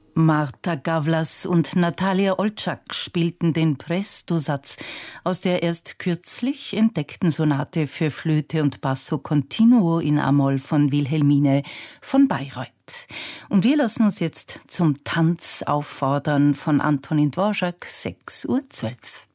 Marta Gavlas und Natalia Olczak spielten den Presto-Satz aus der erst kürzlich entdeckten Sonate für Flöte und Basso Continuo in a-Moll von Wilhelmine von Bayreuth. Und wir lassen uns jetzt zum Tanz auffordern von Antonin Dvorak, 6:12 Uhr.